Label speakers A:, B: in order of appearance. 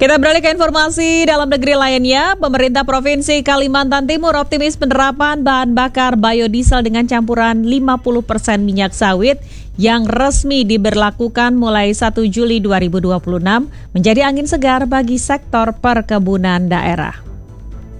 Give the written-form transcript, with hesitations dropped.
A: Kita beralih ke informasi dalam negeri lainnya. Pemerintah Provinsi Kalimantan Timur optimis penerapan bahan bakar biodiesel dengan campuran 50% minyak sawit yang resmi diberlakukan mulai 1 Juli 2026 menjadi angin segar bagi sektor perkebunan daerah.